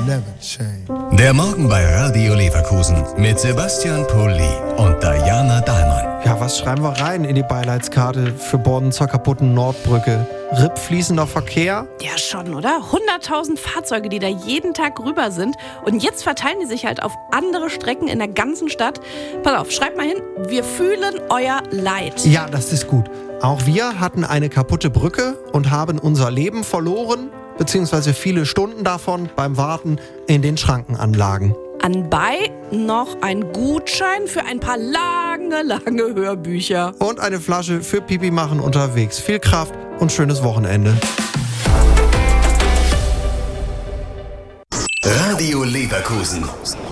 never change. Der Morgen bei Radio Leverkusen mit Sebastian Pulli und Diana Dahlmann. Ja, was schreiben wir rein in die Beileidskarte für Bonn zur kaputten Nordbrücke? Rippfließender Verkehr? Ja, schon, oder? 100.000 Fahrzeuge, die da jeden Tag rüber sind. Und jetzt verteilen die sich halt auf andere Strecken in der ganzen Stadt. Pass auf, schreibt mal hin, wir fühlen euer Leid. Ja, das ist gut. Auch wir hatten eine kaputte Brücke und haben unser Leben verloren, beziehungsweise viele Stunden davon beim Warten in den Schrankenanlagen. Anbei noch ein Gutschein für ein paar lange Hörbücher. Und eine Flasche für Pipi machen unterwegs. Viel Kraft und schönes Wochenende. Radio Leverkusen.